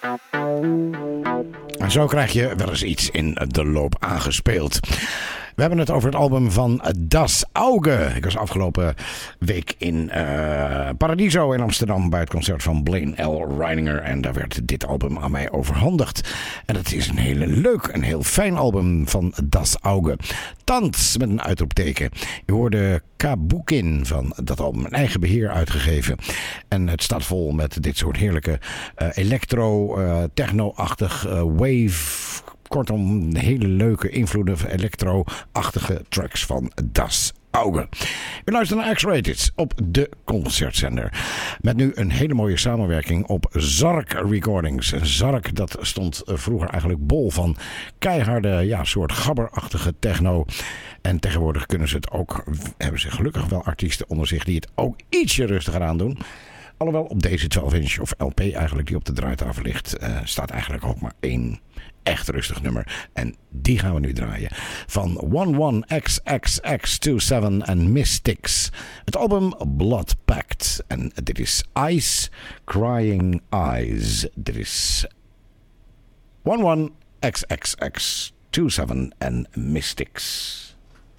En zo krijg je wel eens iets in de loop aangespeeld. We hebben het over het album van Das Auge. Ik was afgelopen week in Paradiso in Amsterdam bij het concert van Blaine L. Reininger. En daar werd dit album aan mij overhandigd. En het is een heel fijn album van Das Auge. Tanz met een uitroepteken. Je hoorde Kabukin van dat album in eigen beheer uitgegeven. En het staat vol met dit soort heerlijke electro, techno-achtig, wave. Kortom, hele leuke invloeden van electro-achtige tracks van Das Auge. U luistert naar X-Rated op de concertzender. Met nu een hele mooie samenwerking op Zark Recordings. Zark, dat stond vroeger eigenlijk bol van keiharde, soort gabberachtige techno. En tegenwoordig kunnen ze het ook, hebben ze gelukkig wel artiesten onder zich die het ook ietsje rustiger aan doen. Alhoewel op deze 12-inch of LP eigenlijk die op de draaitafel ligt, staat eigenlijk ook maar één echt rustig nummer. En die gaan we nu draaien. Van 11XXX27 en Mystics. Het album Blood Pact. En dit is Ice Crying Eyes. Dit is 11XXX27 en Mystics.